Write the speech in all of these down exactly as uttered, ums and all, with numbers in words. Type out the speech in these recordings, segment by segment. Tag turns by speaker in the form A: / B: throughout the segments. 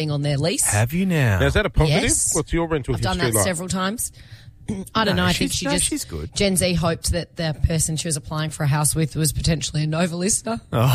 A: on their lease.
B: Have you now?
C: Now, is that a positive?
A: Yes.
C: What's your rental
A: I've
C: history
A: done that
C: like?
A: several times. I don't
B: No,
A: know. I think
B: she's-
A: she
B: no,
A: just.
B: she's good.
A: Gen Z hoped that the person she was applying for a house with was potentially a Nova listener.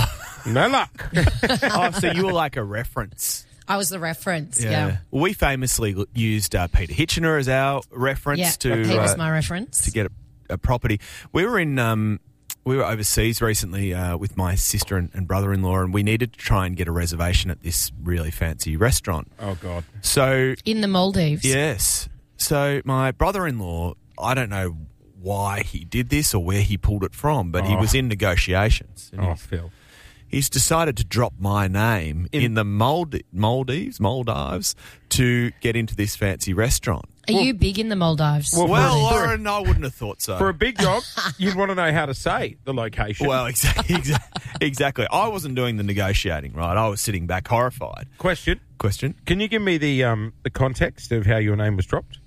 C: No luck.
B: Oh, so you were like a reference.
A: I was the reference. Yeah.
B: Well, we famously l- used uh, Peter Hitchener as our reference
A: Yeah.
B: to
A: he was
B: uh,
A: my reference.
B: to get a, a property. We were in um, we were overseas recently uh, with my sister and, and brother-in-law, and we needed to try and get a reservation at this really fancy restaurant.
C: Oh, God.
B: So
A: In the Maldives.
B: yes, so my brother-in-law, I don't know why he did this or where he pulled it from, but he
C: Oh.
B: was in negotiations. And
C: Oh,
B: he's-
C: Phil.
B: He's decided to drop my name in, the Maldi- Maldives, Maldives, to get into this fancy restaurant.
A: Are you big in the Maldives?
C: Well,
B: Well,
C: for-
B: Lauren, I wouldn't have thought so.
C: For a big dog, you'd want to know how to say the location.
B: well, exactly, exactly. I wasn't doing the negotiating, right? I was sitting back horrified.
C: Question.
B: Question?
C: Can you give me the um, the context of how your name was dropped?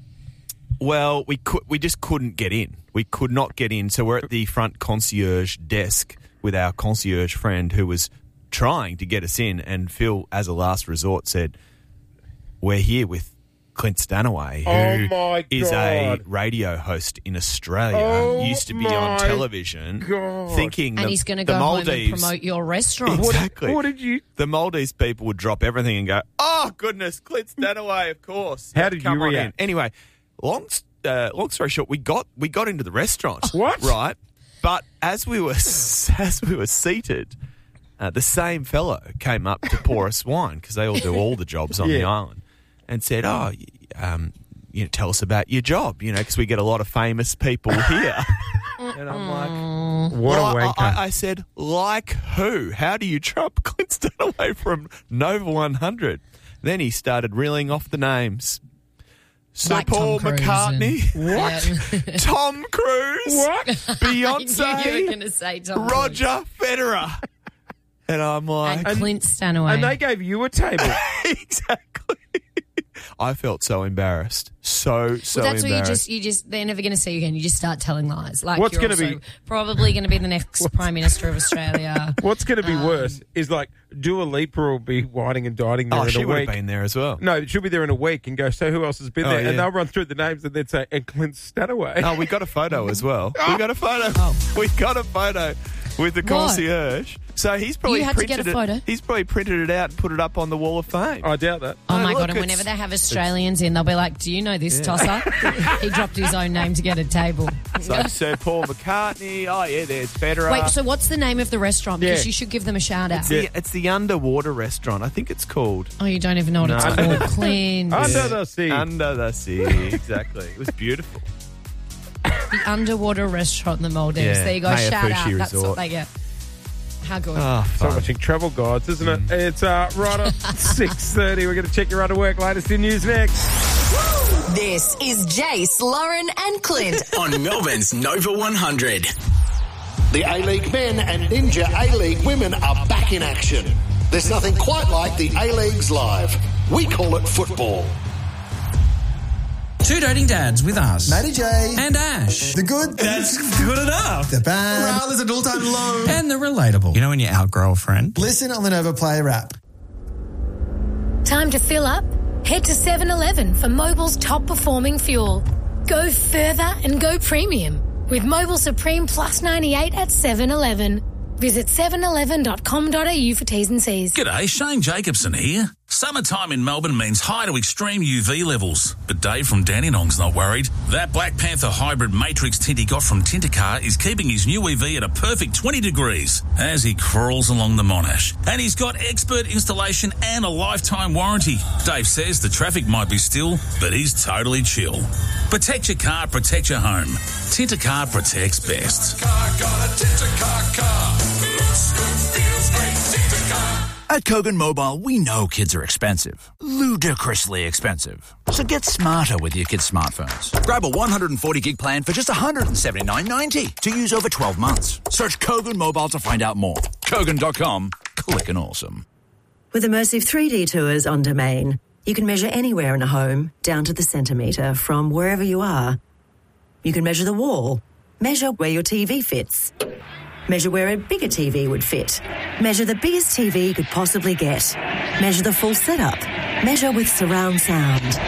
B: Well, we could, we just couldn't get in. We could not get in. So we're at the front concierge desk with our concierge friend who was trying to get us in, and Phil, as a last resort, said, "We're here with Clint Stanaway, who
C: Oh, my
B: is a
C: God.
B: radio host in Australia,
C: Oh,
B: used to be on
C: my
B: television,
C: God.
B: thinking
A: and
B: the,
A: he's going to
B: the
A: go home and
B: Maldives,
A: promote your restaurant.
C: What-
B: exactly.
C: What did you...
B: the Maldives people would drop everything and go, "Oh goodness, Clint Stanaway, of course."
C: How did
B: Come
C: you
B: on in."
C: react?
B: Anyway, long uh, long story short, we got we got into the restaurant.
C: What?
B: Right, but as we were as we were seated, uh, the same fellow came up to pour us wine because they all do all the jobs on the
C: Yeah.
B: island, and said, "Oh, y- um, you know, tell us about your job, you know, because we get a lot of famous people here." And I'm like,
C: What
B: well,
C: a
B: I,
C: wanker.
B: I, I said, like who? How do you trump Clint Stanaway from Nova one hundred? Then he started reeling off the names. Sir
A: Like
B: Paul
A: Tom Cruise
B: McCartney,
A: and- Yeah.
B: Tom Cruise,
C: What?
A: I knew you were
B: Beyonce,
A: going to say Tom Cruise.
B: Roger Federer. And I'm like,
A: and Clint Stanaway.
C: And they gave you a table.
B: exactly. I felt so embarrassed. So, so
A: Well, that's what you
B: embarrassed.
A: just, you just, they're never going to see you again. You just start telling lies. Like,
C: What's
A: you're
C: gonna
A: also
C: be-
A: probably going to be the next Prime Minister of Australia.
C: What's going to be
A: Um,
C: worse is like Dua Lipa will be whining and dining there
B: Oh,
C: in
B: she
C: a
B: would
C: week.
B: have been there as well.
C: No, she'll be there in a week and go, so who else has been
B: Oh,
C: there?
B: yeah.
C: And they'll run through the names and then say, and Clint Stanaway.
B: Oh, we got a photo as well. We got a photo.
A: Oh.
B: We got a photo with the
A: What?
B: concierge. So he's probably
A: You had to
B: printed
A: get a photo?
B: it. He's probably printed it out and put it up on the wall of fame.
C: I doubt that.
A: Oh,
B: Oh,
A: my
B: look,
A: God. And
B: it's-
A: whenever they have Australians in, they'll be like, do you know this tosser? He dropped his own name to get a table.
B: It's like Sir Paul McCartney. Oh yeah, there's Federer.
A: Wait, so what's the name of the restaurant? Because
C: Yeah.
A: you should give them a shout out.
B: it's, the, it's the underwater restaurant. I think it's called
A: Oh, you don't even know what it's
B: No.
A: called. Clint.
C: Under the sea.
B: Under the Sea. Exactly. It was beautiful.
A: The underwater restaurant in the Maldives.
B: Yeah,
A: There you go. Shout out.
B: Hayafushi
A: That's
B: Resort.
A: what they get. How good.
B: Oh,
C: So
B: fun.
C: watching Travel Guides, isn't it?
B: Mm.
C: It's uh, right on six thirty. We're going to check your under work. Latest in news next.
D: This is Jace, Lauren, and Clint.
E: On Melbourne's Nova one hundred.
F: The A-League men and Ninja A-League women are back in action. There's nothing quite like the A-Leagues live. We call it football.
G: Two doting dads with us.
H: Matty J.
G: And Ash.
H: The good.
G: That's good enough.
H: The bad.
G: Morale is at all-time low. And the relatable. You know when you outgrow a friend?
H: Listen on the Nova Player app.
I: Time to fill up? Head to seven eleven for Mobil's top performing fuel. Go further and go premium with Mobil Supreme Plus ninety-eight at seven eleven. Visit seven eleven dot com dot a u for T's and C's.
J: G'day, Shane Jacobson here. Summertime in Melbourne means high to extreme U V levels, but Dave from Dandenong's not worried. That Black Panther hybrid matrix tint he got from Tintercar is keeping his new E V at a perfect twenty degrees as he crawls along the Monash. And he's got expert installation and a lifetime warranty. Dave says the traffic might be still, but he's totally chill. Protect your car, protect your home. Tintercar protects best.
K: Car got a Tintercar car. Looks good, feels great, Tintercar.
E: At Kogan Mobile, we know kids are expensive. Ludicrously expensive. So get smarter with your kids' smartphones. Grab a one hundred forty gig plan for just one hundred seventy-nine ninety to use over twelve months. Search Kogan Mobile to find out more. Kogan dot com. Clickin' awesome.
L: With Immersive three D tours on Domain, you can measure anywhere in a home, down to the centimetre, from wherever you are. You can measure the wall, measure where your T V fits, measure where a bigger T V would fit, measure the biggest T V you could possibly get, measure the full setup, Measure with surround sound.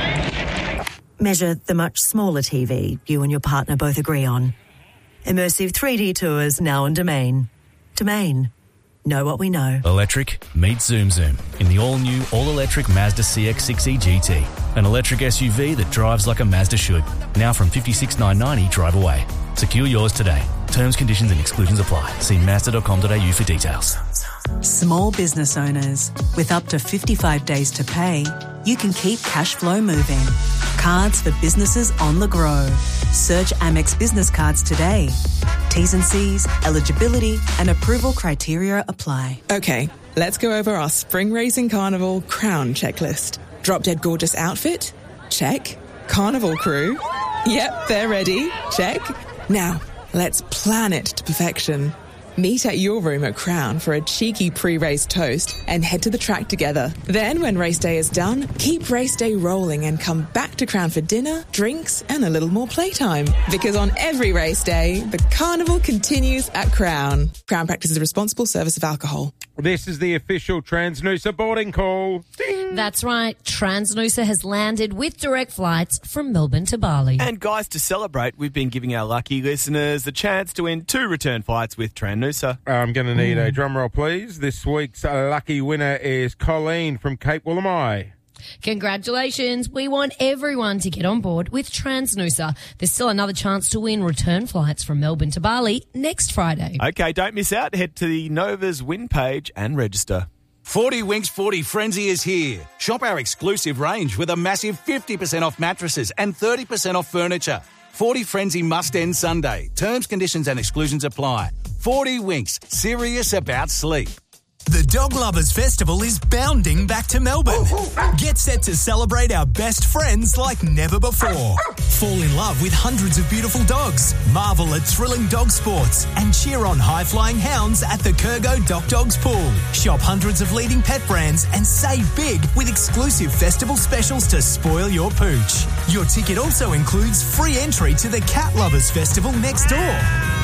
L: Measure the much smaller T V you and your partner both agree on. Immersive three D tours now on Domain. Domain. Know what we know.
H: Electric meets Zoom Zoom in the all-new, all-electric Mazda C X six E G T. An electric S U V that drives like a Mazda should. Now from fifty-six thousand nine hundred ninety drive away. Secure yours today. Terms, conditions and exclusions apply. See mazda dot com dot a u for details.
M: Small business owners, with up to fifty-five days to pay, you can keep cash flow moving. Cards for businesses on the go. Search Amex Business Cards today. T's and C's, eligibility and approval criteria apply.
N: Okay, let's go over our Spring Racing Carnival Crown checklist. Drop Dead Gorgeous outfit? Check. Carnival crew? Yep, they're ready. Check. Now, let's plan it to perfection. Meet at your room at Crown for a cheeky pre-race toast and head to the track together. Then, when race day is done, keep race day rolling and come back to Crown for dinner, drinks and a little more playtime. Because on every race day, the carnival continues at Crown. Crown practices responsible service of alcohol.
C: This is the official Transnoosa boarding call. Ding.
A: That's right. Transnoosa has landed with direct flights from Melbourne to Bali.
B: And guys, to celebrate, we've been giving our lucky listeners the chance to win two return flights with Transnoosa.
C: I'm going to need a drum roll, please. This week's lucky winner is Colleen from Cape Woolamai.
A: Congratulations. We want everyone to get on board with Transnoosa. There's still another chance to win return flights from Melbourne to Bali next Friday.
B: Okay, don't miss out. Head to the Nova's win page and register.
E: forty Winks forty Frenzy is here. Shop our exclusive range with a massive fifty percent off mattresses and thirty percent off furniture. forty Frenzy must end Sunday. Terms, conditions and exclusions apply. forty Winks, serious about sleep.
O: The Dog Lovers Festival is bounding back to Melbourne. Get set to celebrate our best friends like never before. Fall in love with hundreds of beautiful dogs, marvel at thrilling dog sports, and cheer on high-flying hounds at the Kurgo Doc Dogs Pool. Shop hundreds of leading pet brands and save big with exclusive festival specials to spoil your pooch. Your ticket also includes free entry to the Cat Lovers Festival next door.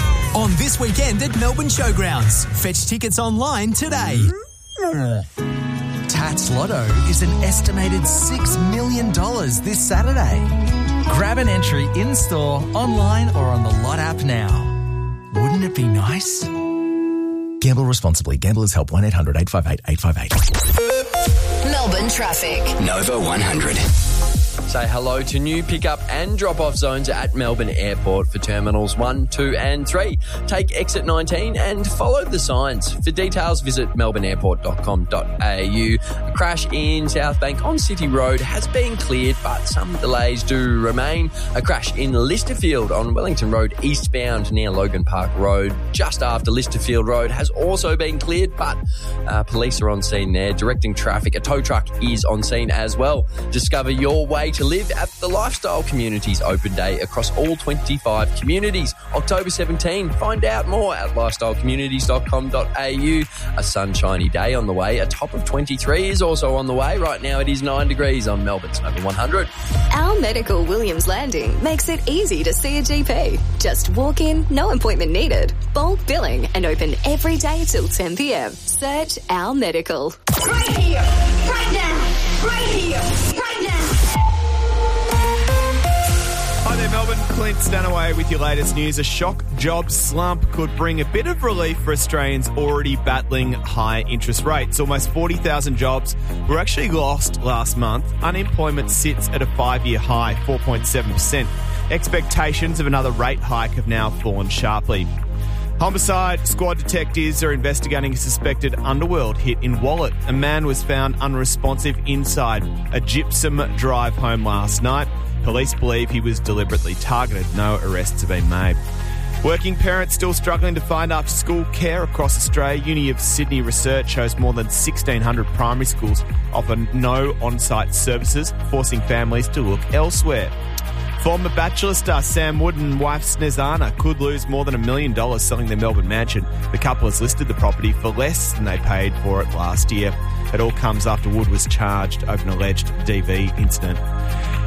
O: On this weekend at Melbourne Showgrounds. Fetch tickets online today.
P: Tats Lotto is an estimated six million dollars this Saturday. Grab an entry in-store, online or on the Lot app now. Wouldn't it be nice?
Q: Gamble responsibly. Gamblers Help one eight hundred eight five eight eight five eight.
D: Melbourne traffic.
R: Nova one hundred.
S: Say hello to new pickup and drop-off zones at Melbourne Airport for Terminals one, two and three. Take exit nineteen and follow the signs. For details, visit melbourne airport dot com dot a u. A crash in South Bank on City Road has been cleared, but some delays do remain. A crash in Listerfield on Wellington Road eastbound near Logan Park Road just after Listerfield Road has also been cleared, but uh, police are on scene there directing traffic. A tow truck is on scene as well. Discover your way to live at the Lifestyle Communities Open Day across all twenty-five communities. October seventeenth. Find out more at lifestyle communities dot com dot a u. A sunshiny day on the way. A top of twenty-three is also on the way. Right now it is nine degrees on Melbourne's Nova one hundred.
T: Our Medical Williams Landing makes it easy to see a G P. Just walk in, no appointment needed. Bulk billing and open every day till ten p.m. Search Our Medical.
K: Right here, right now, right here, right now.
B: Hi there, Melbourne. Clint Stanaway with your latest news. A shock job slump could bring a bit of relief for Australians already battling high interest rates. Almost forty thousand jobs were actually lost last month. Unemployment sits at a five-year high, four point seven percent. Expectations of another rate hike have now fallen sharply. Homicide squad detectives are investigating a suspected underworld hit in Wallet. A man was found unresponsive inside a Gypsum drive home last night. Police believe he was deliberately targeted. No arrests have been made. Working parents still struggling to find after-school care across Australia. Uni of Sydney research shows more than sixteen hundred primary schools offer no on-site services, forcing families to look elsewhere. Former Bachelor star Sam Wood and wife Snezana could lose more than a million dollars selling their Melbourne mansion. The couple has listed the property for less than they paid for it last year. It all comes after Wood was charged over an alleged D V incident.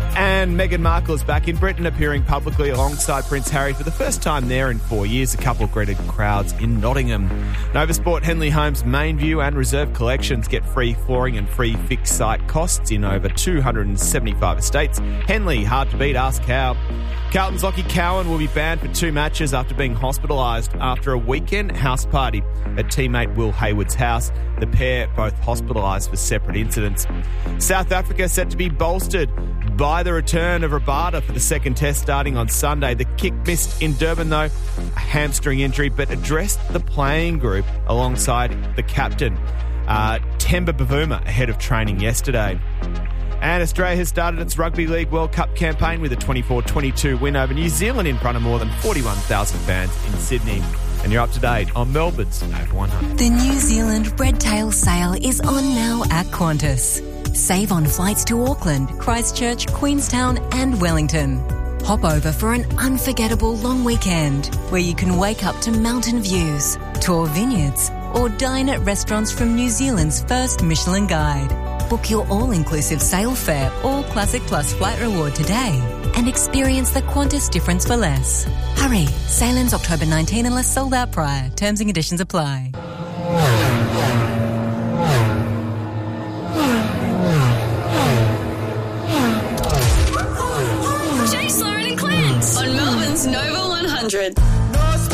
B: And Meghan Markle is back in Britain, appearing publicly alongside Prince Harry for the first time there in four years. The couple greeted crowds in Nottingham. Novasport Henley Homes main view and reserve collections get free flooring and free fixed site costs in over two hundred seventy-five estates. Henley, hard to beat, ask how. Carlton's Lockie Cowan will be banned for two matches after being hospitalised after a weekend house party at teammate Will Hayward's house. The pair both hospitalised for separate incidents. South Africa set to be bolstered by the return of Rabada for the second test starting on Sunday. The kick missed in Durban, though, a hamstring injury, but addressed the playing group alongside the captain, uh, Temba Bavuma, ahead of training yesterday. And Australia has started its Rugby League World Cup campaign with a twenty-four twenty-two win over New Zealand in front of more than forty-one thousand fans in Sydney. And you're up to date on Melbourne's Over one hundred.
R: The New Zealand Redtail sale is on now at Qantas. Save on flights to Auckland, Christchurch, Queenstown and Wellington. Hop over for an unforgettable long weekend where you can wake up to mountain views, tour vineyards or dine at restaurants from New Zealand's first Michelin Guide. Book your all-inclusive sail fare or Classic Plus flight reward today and experience the Qantas difference for less. Hurry, sail ends October nineteenth unless sold out prior. Terms and conditions apply.
T: Jace, Lauren and Clint on Melbourne's Nova one hundred.